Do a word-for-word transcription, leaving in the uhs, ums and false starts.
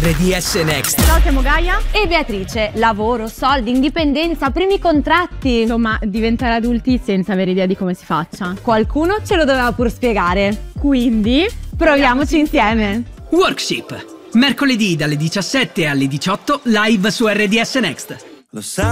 R D S Next. Ciao, siamo Gaia e Beatrice. Lavoro, soldi, indipendenza, primi contratti. Insomma, diventare adulti senza avere idea di come si faccia. Qualcuno ce lo doveva pur spiegare. Quindi, proviamoci insieme. Workship. Mercoledì dalle diciassette alle diciotto live su R D S Next. Lo sai.